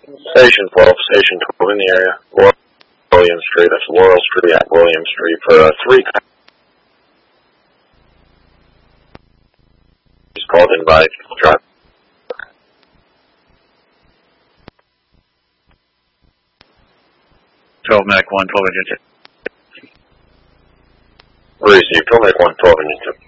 Station 12, Station 12 in the area. William Street, that's Laurel Street at William Street for 3. He's called in by drive. Mac 1, 12 engine 2. Where is you? Mac 1, 12 engine 2.